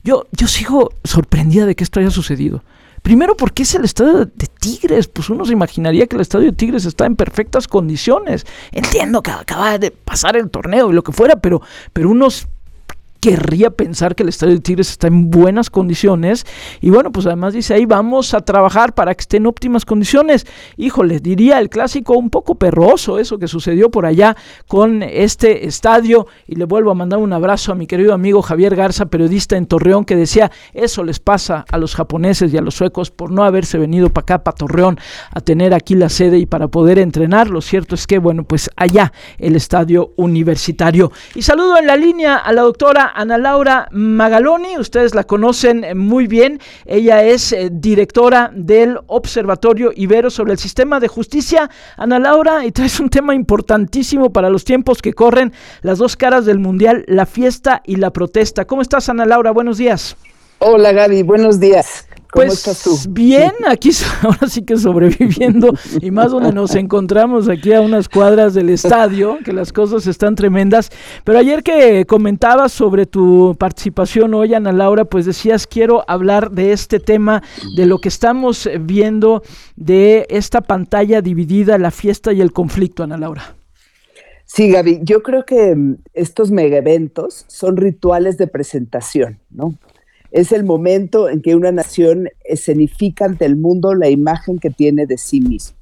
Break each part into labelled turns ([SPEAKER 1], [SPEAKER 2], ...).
[SPEAKER 1] yo sigo sorprendida de que esto haya sucedido. Primero, porque es el estadio de Tigres. Pues uno se imaginaría que el estadio de Tigres está en perfectas condiciones. Entiendo que acaba de pasar el torneo y lo que fuera, pero unos querría pensar que el estadio de Tigres está en buenas condiciones, y bueno, pues además dice ahí, vamos a trabajar para que esté en óptimas condiciones. Híjole, diría el clásico, un poco perroso eso que sucedió por allá con este estadio, y le vuelvo a mandar un abrazo a mi querido amigo Javier Garza, periodista en Torreón, que decía, eso les pasa a los japoneses y a los suecos por no haberse venido para acá, para Torreón, a tener aquí la sede y para poder entrenar. Lo cierto es que, bueno, pues allá el estadio universitario. Y saludo en la línea a la doctora Ana Laura Magaloni. Ustedes la conocen muy bien. Ella es directora del Observatorio Ibero sobre el Sistema de Justicia. Ana Laura, y traes un tema importantísimo para los tiempos que corren, las dos caras del Mundial, la fiesta y la protesta. ¿Cómo estás, Ana Laura? Buenos días.
[SPEAKER 2] Hola, Gaby. Buenos días. ¿Cómo estás tú?
[SPEAKER 1] Bien, aquí ahora sí que sobreviviendo, y más donde nos encontramos aquí a unas cuadras del estadio, que las cosas están tremendas. Pero ayer que comentabas sobre tu participación hoy, Ana Laura, pues decías, quiero hablar de este tema, de lo que estamos viendo, de esta pantalla dividida, la fiesta y el conflicto, Ana Laura.
[SPEAKER 2] Sí, Gaby, yo creo que estos mega eventos son rituales de presentación, ¿no? Es el momento en que una nación escenifica ante el mundo la imagen que tiene de sí misma.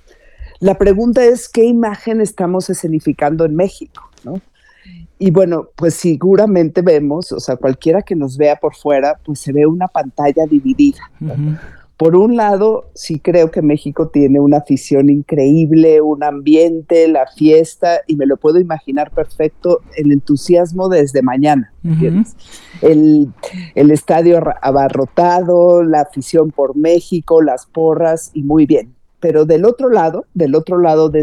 [SPEAKER 2] La pregunta es, ¿qué imagen estamos escenificando en México, ¿no? Y bueno, pues seguramente vemos, o sea, cualquiera que nos vea por fuera, pues se ve una pantalla dividida, ¿no? Uh-huh. Por un lado, sí creo que México tiene una afición increíble, un ambiente, la fiesta, y me lo puedo imaginar perfecto, el entusiasmo desde mañana, ¿entiendes? Uh-huh. El estadio abarrotado, la afición por México, las porras, y muy bien. Pero del otro lado de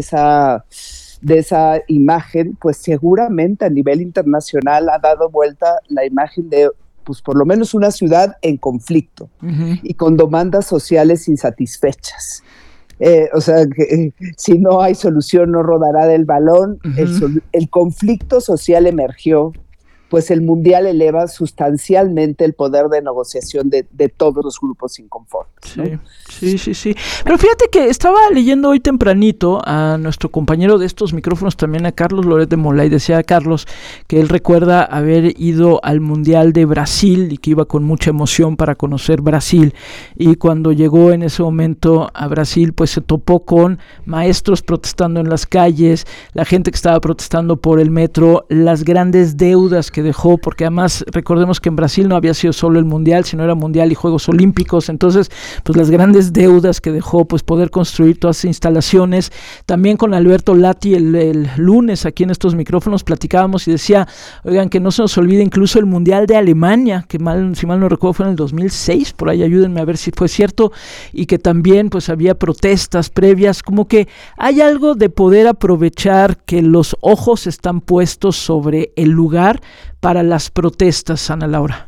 [SPEAKER 2] esa imagen, pues seguramente a nivel internacional ha dado vuelta la imagen de, pues por lo menos una ciudad en conflicto, uh-huh, y con demandas sociales insatisfechas. O sea, que si no hay solución no rodará del balón. Uh-huh. El conflicto social emergió, pues el Mundial eleva sustancialmente el poder de negociación de todos los grupos inconformes, ¿no?
[SPEAKER 1] Sí. Pero fíjate que estaba leyendo hoy tempranito a nuestro compañero de estos micrófonos también, a Carlos Loret de Mola, y decía Carlos que él recuerda haber ido al Mundial de Brasil y que iba con mucha emoción para conocer Brasil, y cuando llegó en ese momento a Brasil, pues se topó con maestros protestando en las calles, la gente que estaba protestando por el metro, las grandes deudas que dejó, porque además recordemos que en Brasil no había sido solo el Mundial, sino era Mundial y Juegos Olímpicos. Entonces, pues las grandes deudas que dejó, pues poder construir todas esas instalaciones. También con Alberto Lati el lunes aquí en estos micrófonos platicábamos y decía, oigan, que no se nos olvide incluso el Mundial de Alemania, que si mal no recuerdo fue en el 2006, por ahí ayúdenme a ver si fue cierto, y que también pues había protestas previas. Como que hay algo de poder aprovechar que los ojos están puestos sobre el lugar para las protestas, Ana Laura.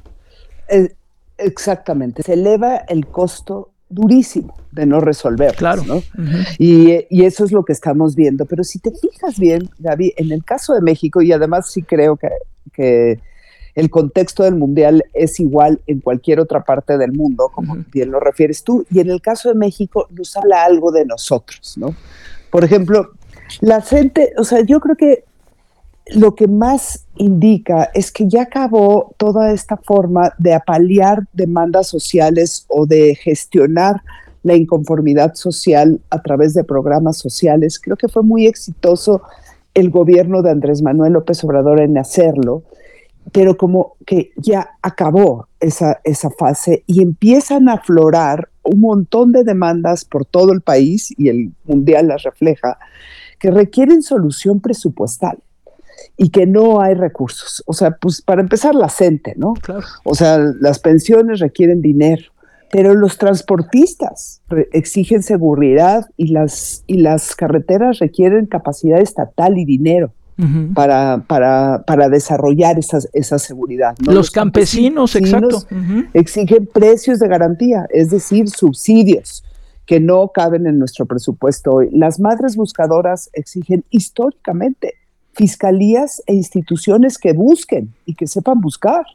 [SPEAKER 2] Exactamente, se eleva el costo durísimo de no resolver,
[SPEAKER 1] claro,
[SPEAKER 2] ¿no?
[SPEAKER 1] Uh-huh.
[SPEAKER 2] Y eso es lo que estamos viendo. Pero si te fijas bien, Gaby, en el caso de México, y además sí creo que el contexto del Mundial es igual en cualquier otra parte del mundo, como uh-huh, bien lo refieres tú, y en el caso de México nos habla algo de nosotros, ¿no? Por ejemplo, la gente, o sea, yo creo que lo que más indica es que ya acabó toda esta forma de apalear demandas sociales o de gestionar la inconformidad social a través de programas sociales. Creo que fue muy exitoso el gobierno de Andrés Manuel López Obrador en hacerlo, pero como que ya acabó esa fase y empiezan a aflorar un montón de demandas por todo el país, y el Mundial las refleja, que requieren solución presupuestal y que no hay recursos. O sea, pues para empezar la gente, ¿no?
[SPEAKER 1] Claro.
[SPEAKER 2] O sea, las pensiones requieren dinero, pero los transportistas exigen seguridad y las carreteras requieren capacidad estatal y dinero. Uh-huh. para desarrollar esa seguridad, ¿no?
[SPEAKER 1] Los campesinos, exacto.
[SPEAKER 2] Uh-huh, exigen precios de garantía, es decir, subsidios que no caben en nuestro presupuesto hoy. Las madres buscadoras exigen históricamente fiscalías e instituciones que busquen y que sepan buscar.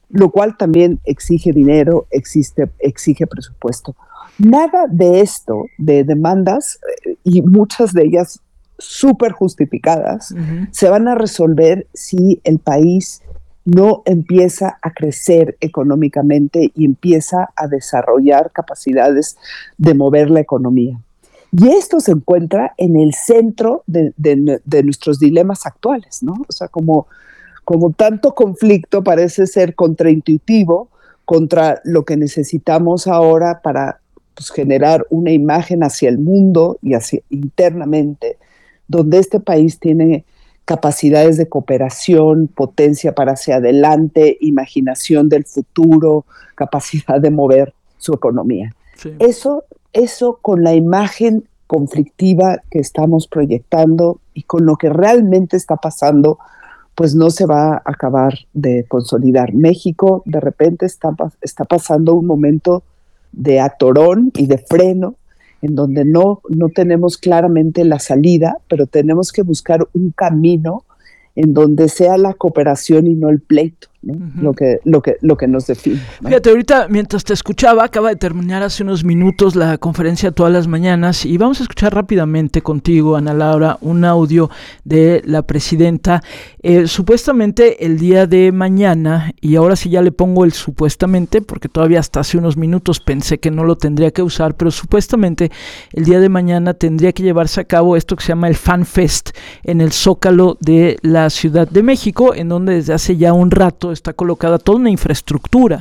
[SPEAKER 2] lo cual también exige dinero, exige presupuesto. Nada de esto, de demandas, y muchas de ellas súper justificadas, se van a resolver si el país no empieza a crecer económicamente y empieza a desarrollar capacidades de mover la economía. Y esto se encuentra en el centro de nuestros dilemas actuales, ¿no? O sea, como tanto conflicto parece ser contraintuitivo contra lo que necesitamos ahora para generar una imagen hacia el mundo y hacia internamente, donde este país tiene capacidades de cooperación, potencia para hacia adelante, imaginación del futuro, capacidad de mover su economía. Sí. Eso con la imagen conflictiva que estamos proyectando y con lo que realmente está pasando, pues no se va a acabar de consolidar. México de repente está pasando un momento de atorón y de freno, en donde no tenemos claramente la salida, pero tenemos que buscar un camino en donde sea la cooperación y no el pleito, ¿no? Lo que nos define, ¿no?
[SPEAKER 1] Fíjate, ahorita mientras te escuchaba, acaba de terminar hace unos minutos la conferencia Todas las Mañanas y vamos a escuchar rápidamente contigo, Ana Laura, un audio de la presidenta. Supuestamente el día de mañana, y ahora sí ya le pongo el supuestamente, porque todavía hasta hace unos minutos pensé que no lo tendría que usar, pero supuestamente el día de mañana tendría que llevarse a cabo esto que se llama el Fan Fest en el Zócalo de la Ciudad de México, en donde desde hace ya un rato está colocada toda una infraestructura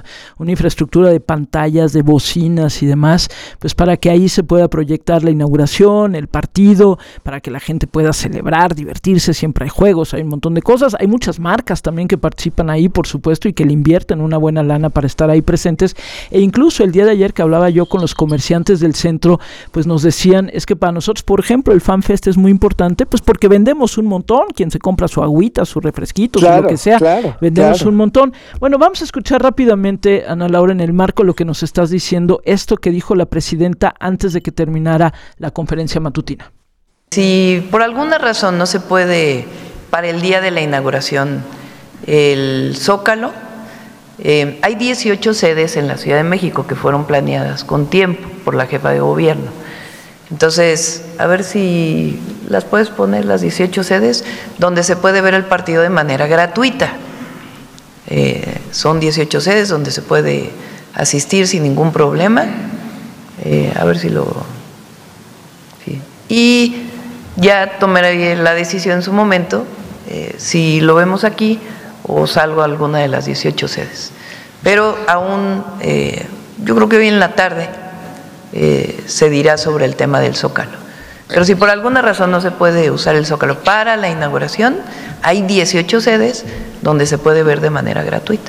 [SPEAKER 1] de pantallas, de bocinas y demás, pues para que ahí se pueda proyectar la inauguración, el partido, para que la gente pueda celebrar, divertirse, siempre hay juegos, hay un montón de cosas, hay muchas marcas también que participan ahí, por supuesto, y que le invierten una buena lana para estar ahí presentes, e incluso el día de ayer que hablaba yo con los comerciantes del centro, pues nos decían, es que para nosotros, por ejemplo, el Fan Fest es muy importante, pues porque vendemos un montón, quien se compra su agüita, su refresquito, lo que sea, vendemos un montón. Bueno, vamos a escuchar rápidamente, Ana Laura, en el marco lo que nos estás diciendo, esto que dijo la presidenta antes de que terminara la conferencia matutina.
[SPEAKER 3] Si por alguna razón no se puede para el día de la inauguración el Zócalo, hay 18 sedes en la Ciudad de México que fueron planeadas con tiempo por la jefa de gobierno. Entonces, a ver si las puedes poner, las 18 sedes, donde se puede ver el partido de manera gratuita. Son 18 sedes donde se puede asistir sin ningún problema. A ver si lo... Sí. Y ya tomaré la decisión en su momento, si lo vemos aquí o salgo a alguna de las 18 sedes. Pero aún, yo creo que hoy en la tarde se dirá sobre el tema del Zócalo. Pero si por alguna razón no se puede usar el Zócalo para la inauguración, hay 18 sedes donde se puede ver de manera gratuita.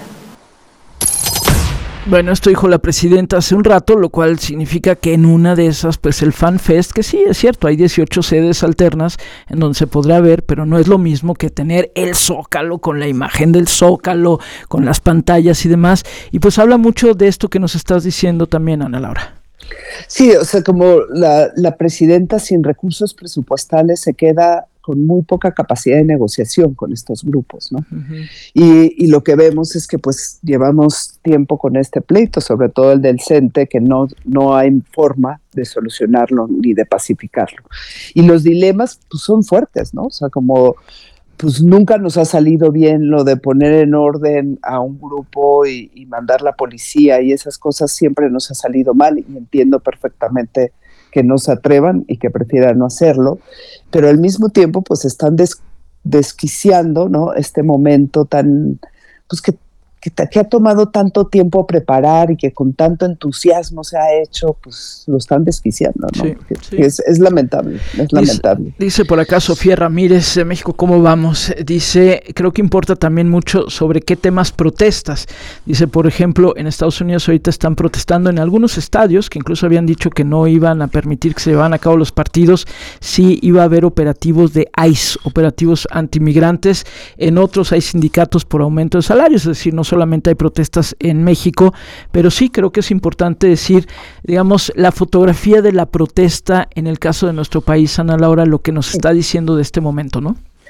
[SPEAKER 1] Bueno, esto dijo la presidenta hace un rato, lo cual significa que en una de esas, pues el Fan Fest, que sí, es cierto, hay 18 sedes alternas en donde se podrá ver, pero no es lo mismo que tener el Zócalo con la imagen del Zócalo, con las pantallas y demás. Y pues habla mucho de esto que nos estás diciendo también, Ana Laura.
[SPEAKER 2] Sí, o sea, como la presidenta sin recursos presupuestales se queda con muy poca capacidad de negociación con estos grupos, ¿no? Uh-huh. Y lo que vemos es que pues llevamos tiempo con este pleito, sobre todo el del CENTE, que no hay forma de solucionarlo ni de pacificarlo. Y los dilemas pues son fuertes, ¿no? O sea, como pues nunca nos ha salido bien lo de poner en orden a un grupo y mandar la policía y esas cosas siempre nos ha salido mal y entiendo perfectamente que no se atrevan y que prefieran no hacerlo, pero al mismo tiempo pues están desquiciando, ¿no? Este momento tan, pues que ha tomado tanto tiempo preparar y que con tanto entusiasmo se ha hecho, pues lo están desquiciando, ¿no?
[SPEAKER 1] Sí, sí.
[SPEAKER 2] Es lamentable,
[SPEAKER 1] Dice por acá Sofía Ramírez de México, ¿cómo vamos? Dice, creo que importa también mucho sobre qué temas protestas. Dice, por ejemplo, en Estados Unidos ahorita están protestando en algunos estadios, que incluso habían dicho que no iban a permitir que se llevaran a cabo los partidos, sí iba a haber operativos de ICE, operativos antimigrantes. En otros hay sindicatos por aumento de salarios, es decir, no solamente hay protestas en México, pero sí creo que es importante decir, digamos, la fotografía de la protesta en el caso de nuestro país, Ana Laura, lo que nos está diciendo de este momento, ¿no?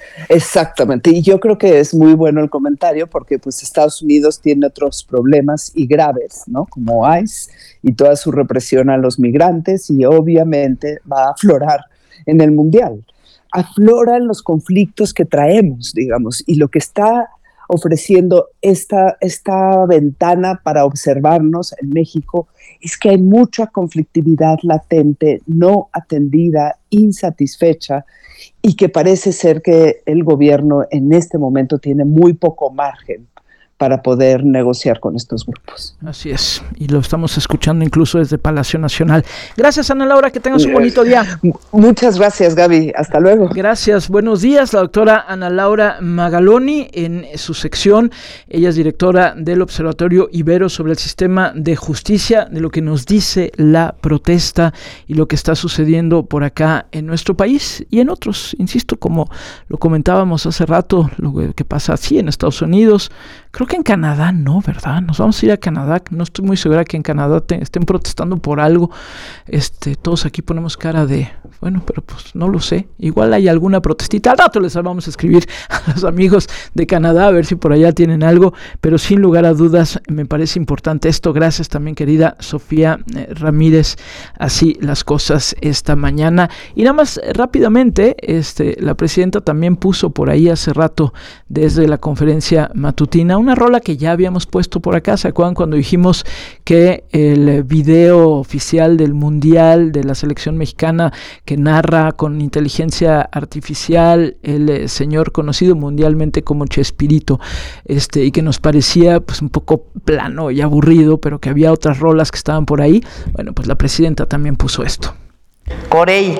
[SPEAKER 2] Exactamente, y yo creo que es muy bueno el comentario porque pues Estados Unidos tiene otros problemas y graves, ¿no? Como ICE y toda su represión a los migrantes, y obviamente va a aflorar en el Mundial. Afloran los conflictos que traemos, digamos, y lo que está ofreciendo esta ventana para observarnos en México es que hay mucha conflictividad latente, no atendida, insatisfecha, y que parece ser que el gobierno en este momento tiene muy poco margen para poder negociar con estos grupos.
[SPEAKER 1] Así es, y lo estamos escuchando incluso desde Palacio Nacional. Gracias, Ana Laura, que tengas un bonito día.
[SPEAKER 2] Muchas gracias, Gaby, hasta luego.
[SPEAKER 1] Gracias, buenos días, la doctora Ana Laura Magaloni en su sección. Ella es directora del Observatorio Ibero sobre el Sistema de Justicia, de lo que nos dice la protesta y lo que está sucediendo por acá en nuestro país y en otros, insisto, como lo comentábamos hace rato, lo que pasa así en Estados Unidos. Creo que en Canadá no, ¿verdad? Nos vamos a ir a Canadá. No estoy muy segura que en Canadá estén protestando por algo. Todos aquí ponemos cara de, bueno, pero pues no lo sé. Igual hay alguna protestita. Al rato les vamos a escribir a los amigos de Canadá a ver si por allá tienen algo. Pero sin lugar a dudas me parece importante esto. Gracias también, querida Sofía Ramírez. Así las cosas esta mañana. Y nada más rápidamente, la presidenta también puso por ahí hace rato desde la conferencia matutina una rola que ya habíamos puesto por acá. ¿Se acuerdan cuando dijimos que el video oficial del Mundial de la selección mexicana que narra con inteligencia artificial el señor conocido mundialmente como Chespirito, y que nos parecía pues un poco plano y aburrido, pero que había otras rolas que estaban por ahí? Bueno, pues la presidenta también puso esto.
[SPEAKER 3] Corey,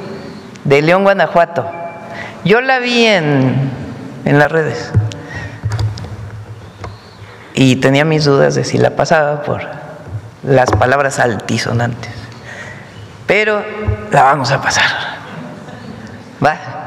[SPEAKER 3] de León, Guanajuato. Yo la vi en las redes y tenía mis dudas de si la pasaba por las palabras altisonantes, pero la vamos a pasar. Va.